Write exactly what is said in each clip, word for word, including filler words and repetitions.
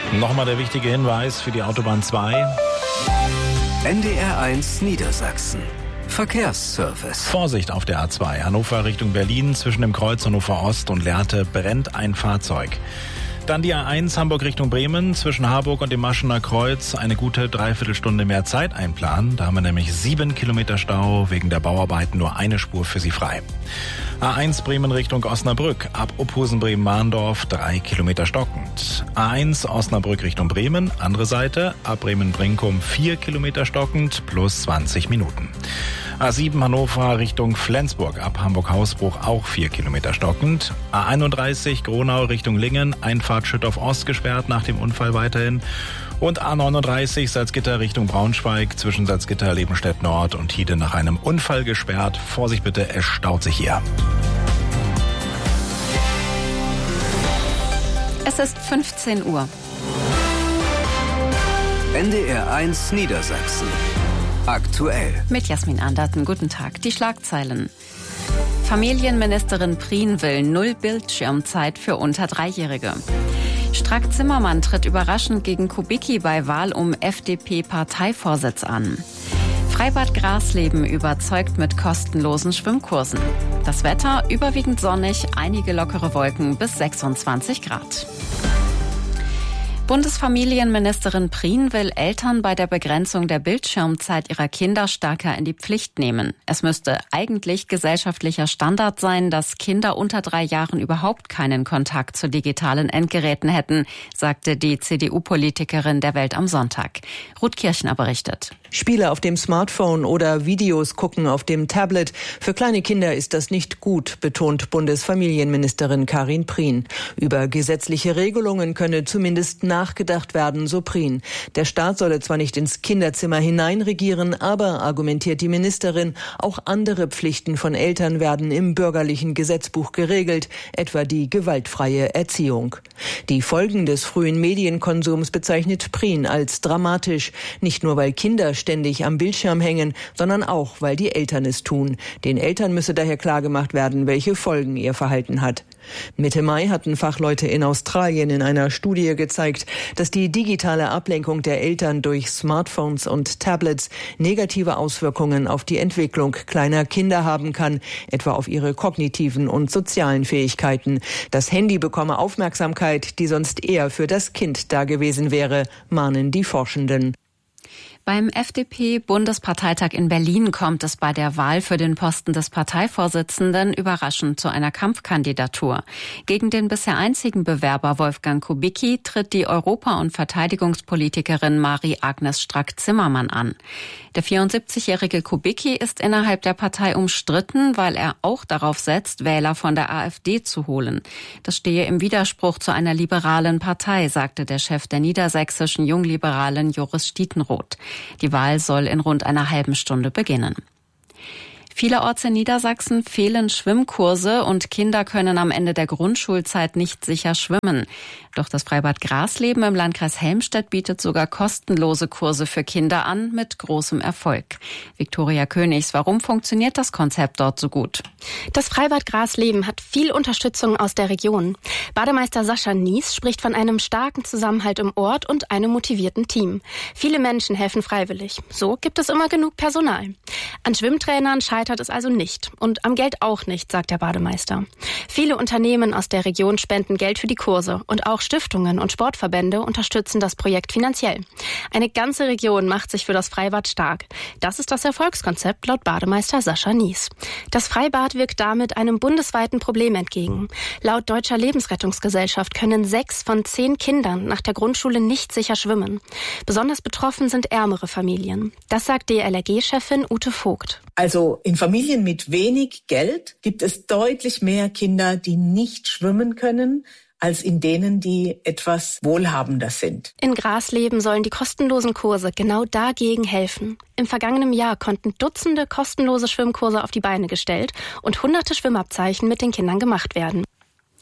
Nochmal der wichtige Hinweis für die Autobahn zwei. N D R eins Niedersachsen. Verkehrsservice. Vorsicht auf der A zwei. Hannover Richtung Berlin. Zwischen dem Kreuz Hannover Ost und Lehrte brennt ein Fahrzeug. Dann die A eins Hamburg Richtung Bremen. Zwischen Harburg und dem Maschener Kreuz eine gute Dreiviertelstunde mehr Zeit einplanen. Da haben wir nämlich sieben Kilometer Stau. Wegen der Bauarbeiten nur eine Spur für Sie frei. A eins Bremen Richtung Osnabrück. Ab Uphusen-Bremen-Mahndorf drei Kilometer stockend. A eins Osnabrück Richtung Bremen. Andere Seite. Ab Bremen-Brinkum vier Kilometer stockend plus zwanzig Minuten. A sieben Hannover Richtung Flensburg. Ab Hamburg-Hausbruch auch vier Kilometer stockend. A einunddreißig Gronau Richtung Lingen. Einfahrt Schüttorf Ost gesperrt nach dem Unfall weiterhin. Und A neununddreißig Salzgitter Richtung Braunschweig. Zwischen Salzgitter, Lebenstedt Nord und Hiede nach einem Unfall gesperrt. Vorsicht bitte, es staut sich hier. Es ist fünfzehn Uhr. N D R eins Niedersachsen. Aktuell. Mit Jasmin Anderten, guten Tag. Die Schlagzeilen. Familienministerin Prien will null Bildschirmzeit für unter Dreijährige. Strack-Zimmermann tritt überraschend gegen Kubicki bei Wahl um F D P-Parteivorsitz an. Freibad Grasleben überzeugt mit kostenlosen Schwimmkursen. Das Wetter überwiegend sonnig, einige lockere Wolken bis sechsundzwanzig Grad. Bundesfamilienministerin Prien will Eltern bei der Begrenzung der Bildschirmzeit ihrer Kinder stärker in die Pflicht nehmen. Es müsste eigentlich gesellschaftlicher Standard sein, dass Kinder unter drei Jahren überhaupt keinen Kontakt zu digitalen Endgeräten hätten, sagte die C D U-Politikerin der Welt am Sonntag. Ruth Kirchner berichtet. Spiele auf dem Smartphone oder Videos gucken auf dem Tablet. Für kleine Kinder ist das nicht gut, betont Bundesfamilienministerin Karin Prien. Über gesetzliche Regelungen könne zumindest nachgedacht werden, so Prien. Der Staat solle zwar nicht ins Kinderzimmer hineinregieren, aber, argumentiert die Ministerin, auch andere Pflichten von Eltern werden im bürgerlichen Gesetzbuch geregelt, etwa die gewaltfreie Erziehung. Die Folgen des frühen Medienkonsums bezeichnet Prien als dramatisch. Nicht nur, weil Kinder ständig am Bildschirm hängen, sondern auch, weil die Eltern es tun. Den Eltern müsse daher klargemacht werden, welche Folgen ihr Verhalten hat. Mitte Mai hatten Fachleute in Australien in einer Studie gezeigt, dass die digitale Ablenkung der Eltern durch Smartphones und Tablets negative Auswirkungen auf die Entwicklung kleiner Kinder haben kann, etwa auf ihre kognitiven und sozialen Fähigkeiten. Das Handy bekomme Aufmerksamkeit, die sonst eher für das Kind da gewesen wäre, mahnen die Forschenden. Beim F D P-Bundesparteitag in Berlin kommt es bei der Wahl für den Posten des Parteivorsitzenden überraschend zu einer Kampfkandidatur. Gegen den bisher einzigen Bewerber Wolfgang Kubicki tritt die Europa- und Verteidigungspolitikerin Marie-Agnes Strack-Zimmermann an. Der vierundsiebzigjährige Kubicki ist innerhalb der Partei umstritten, weil er auch darauf setzt, Wähler von der AfD zu holen. Das stehe im Widerspruch zu einer liberalen Partei, sagte der Chef der niedersächsischen Jungliberalen Joris Stietenroth. Die Wahl soll in rund einer halben Stunde beginnen. Vielerorts in Niedersachsen fehlen Schwimmkurse und Kinder können am Ende der Grundschulzeit nicht sicher schwimmen. Doch das Freibad Grasleben im Landkreis Helmstedt bietet sogar kostenlose Kurse für Kinder an, mit großem Erfolg. Viktoria Königs, warum funktioniert das Konzept dort so gut? Das Freibad Grasleben hat viel Unterstützung aus der Region. Bademeister Sascha Nies spricht von einem starken Zusammenhalt im Ort und einem motivierten Team. Viele Menschen helfen freiwillig. So gibt es immer genug Personal. An Schwimmtrainern scheitert es also nicht. Und am Geld auch nicht, sagt der Bademeister. Viele Unternehmen aus der Region spenden Geld für die Kurse und auch Stiftungen und Sportverbände unterstützen das Projekt finanziell. Eine ganze Region macht sich für das Freibad stark. Das ist das Erfolgskonzept laut Bademeister Sascha Nies. Das Freibad wirkt damit einem bundesweiten Problem entgegen. Laut Deutscher Lebensrettungsgesellschaft können sechs von zehn Kindern nach der Grundschule nicht sicher schwimmen. Besonders betroffen sind ärmere Familien. Das sagt D L R G-Chefin Ute Vogt. Also in Familien mit wenig Geld gibt es deutlich mehr Kinder, die nicht schwimmen können, als in denen, die etwas wohlhabender sind. In Grasleben sollen die kostenlosen Kurse genau dagegen helfen. Im vergangenen Jahr konnten Dutzende kostenlose Schwimmkurse auf die Beine gestellt und hunderte Schwimmabzeichen mit den Kindern gemacht werden.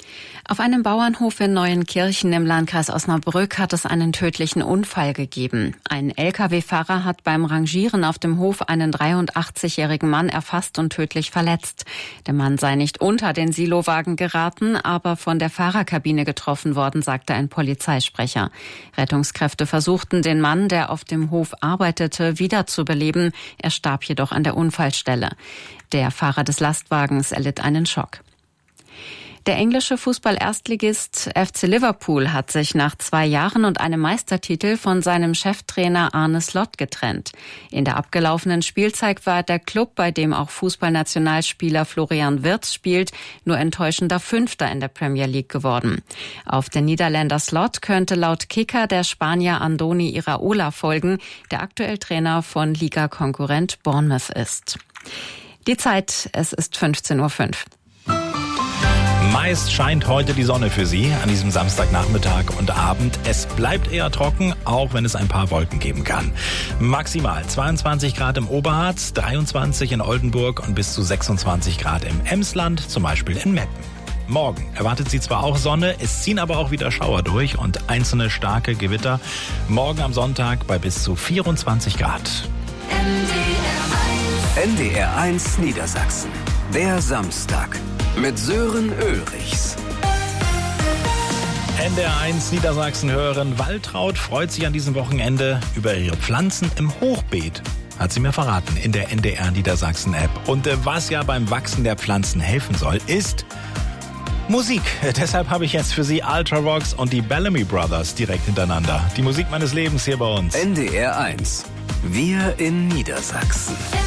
Auf einem Bauernhof in Neuenkirchen im Landkreis Osnabrück hat es einen tödlichen Unfall gegeben. Ein L K W-Fahrer hat beim Rangieren auf dem Hof einen dreiundachtzigjährigen Mann erfasst und tödlich verletzt. Der Mann sei nicht unter den Silowagen geraten, aber von der Fahrerkabine getroffen worden, sagte ein Polizeisprecher. Rettungskräfte versuchten, den Mann, der auf dem Hof arbeitete, wiederzubeleben. Er starb jedoch an der Unfallstelle. Der Fahrer des Lastwagens erlitt einen Schock. Der englische Fußball-Erstligist F C Liverpool hat sich nach zwei Jahren und einem Meistertitel von seinem Cheftrainer Arne Slot getrennt. In der abgelaufenen Spielzeit war der Club, bei dem auch Fußballnationalspieler Florian Wirtz spielt, nur enttäuschender Fünfter in der Premier League geworden. Auf den Niederländer Slot könnte laut Kicker der Spanier Andoni Iraola folgen, der aktuell Trainer von Ligakonkurrent Bournemouth ist. Die Zeit, es ist fünfzehn Uhr fünf. Meist scheint heute die Sonne für Sie an diesem Samstagnachmittag und Abend. Es bleibt eher trocken, auch wenn es ein paar Wolken geben kann. Maximal zweiundzwanzig Grad im Oberharz, dreiundzwanzig in Oldenburg und bis zu sechsundzwanzig Grad im Emsland, zum Beispiel in Meppen. Morgen erwartet Sie zwar auch Sonne, es ziehen aber auch wieder Schauer durch und einzelne starke Gewitter. Morgen am Sonntag bei bis zu vierundzwanzig Grad. N D R eins Niedersachsen. Der Samstag. Mit Sören Ulrichs. N D R eins Niedersachsen-Hörerin Waltraud freut sich an diesem Wochenende über ihre Pflanzen im Hochbeet. Hat sie mir verraten in der N D R Niedersachsen-App. Und äh, was ja beim Wachsen der Pflanzen helfen soll, ist Musik. Deshalb habe ich jetzt für Sie Ultravox und die Bellamy Brothers direkt hintereinander. Die Musik meines Lebens hier bei uns. N D R eins. Wir in Niedersachsen.